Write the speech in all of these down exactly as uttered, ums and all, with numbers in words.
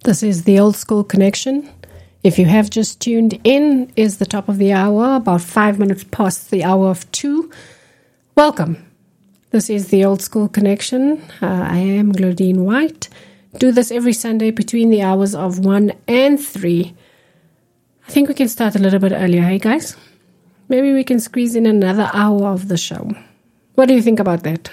This is the Old School Connection. If you have just tuned in, is the top of the hour, about five minutes past the hour of two. Welcome. This is the Old School Connection. Uh, I am Glodine White. Do this every Sunday between the hours of one and three. I think we can start a little bit earlier, hey guys? Maybe we can squeeze in another hour of the show. What do you think about that?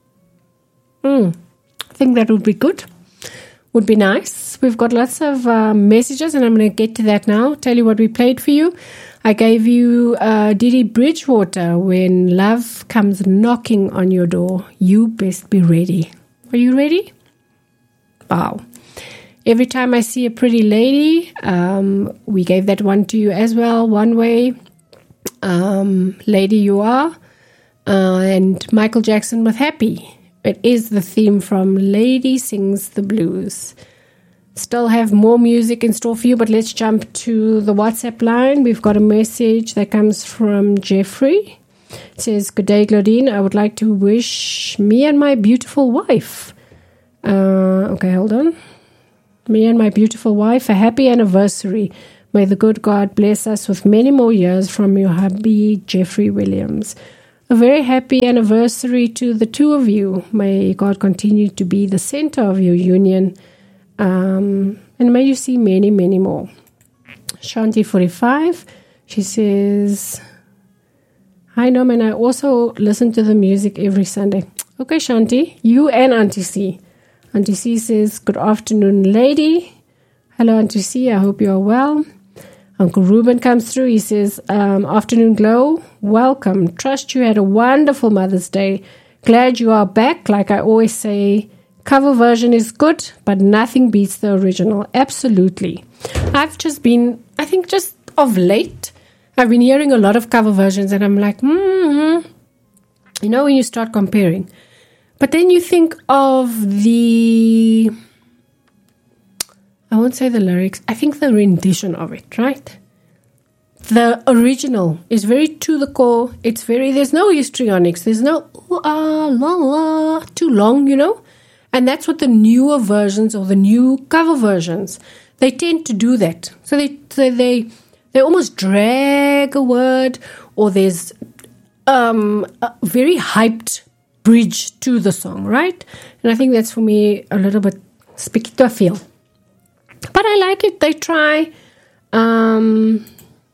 Mm, I think that would be good. Would be nice. We've got lots of uh, messages, and I'm going to get to that now. Tell you what we played for you. I gave you uh, Didi Bridgewater, When Love Comes Knocking on Your Door. You best be ready. Are you ready? Wow. Every time I see a pretty lady, um, we gave that one to you as well. One Way, um, Lady You Are, uh, and Michael Jackson with Happy. It is the theme from Lady Sings the Blues. Still have more music in store for you, but let's jump to the WhatsApp line. We've got a message that comes from Jeffrey. It says, "Good day, Glodine. I would like to wish me and my beautiful wife, uh, okay, hold on. Me and my beautiful wife a happy anniversary. May the good God bless us with many more years, from your hubby, Jeffrey Williams. A very happy anniversary to the two of you. May God continue to be the center of your union. Um, and may you see many, many more." Shanti forty-five, she says, "Hi, Norman. I also listen to the music every Sunday." Okay, Shanti, you and Auntie C. Auntie C says, "Good afternoon, lady." Hello, Auntie C. I hope you are well. Uncle Ruben comes through. He says, um, "Afternoon glow. Welcome. Trust you had a wonderful Mother's Day. Glad you are back. Like I always say, cover version is good, but nothing beats the original." Absolutely. I've just been, I think just of late, I've been hearing a lot of cover versions, and I'm like, hmm, you know, when you start comparing. But then you think of the, I won't say the lyrics, I think the rendition of it, right? The original is very to the core. It's very, there's no histrionics. There's no, ooh, ah, la, la, too long, you know? And that's what the newer versions or the new cover versions, they tend to do that. So they, so they, they almost drag a word, or there's um, a very hyped bridge to the song, right? And I think that's for me a little bit spiky feel. But I like it. They try. Um,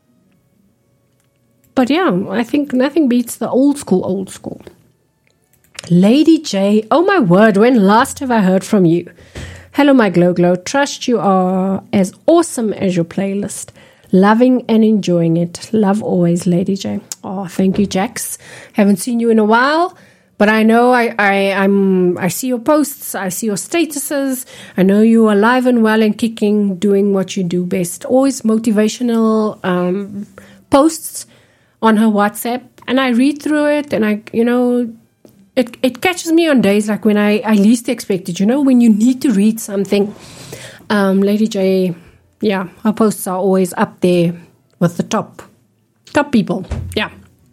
but yeah, I think nothing beats the old school, old school. Lady J, oh my word, when last have I heard from you? Hello, my Glow Glow. Trust you are as awesome as your playlist. Loving and enjoying it. Love always, Lady J. Oh, thank you, Jax. Haven't seen you in a while. But I know I, I, I'm, I see your posts, I see your statuses. I know you are alive and well and kicking, doing what you do best. Always motivational um, posts on her WhatsApp. And I read through it, and I, you know, it, it catches me on days like when I, I least expect it. You know, when you need to read something. Um, Lady J, yeah, her posts are always up there with the top, top people. Yeah.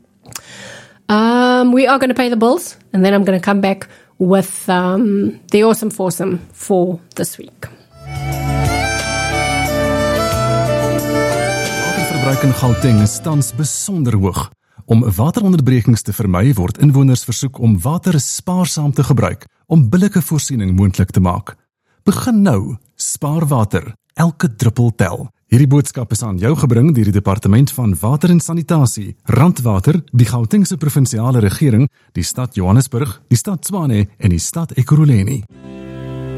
Um, we are going to pay the bills, and then I'm going to come back with um, the awesome foursome for this week. Waterverbruik in Gauteng is tans besonder hoog. Om wateronderbrekings te vermy, word inwoners versoek om water spaarsaam te gebruik om billike voorsiening moontlik te maak. Begin nou, spaar water, elke druppel tel. Hierdie boodskap is aan jou gebring deur die Departement van Water en Sanitasie, Randwater, die Gautengse provinsiale regering, die stad Johannesburg, die stad Tshwane en die stad Ekurhuleni.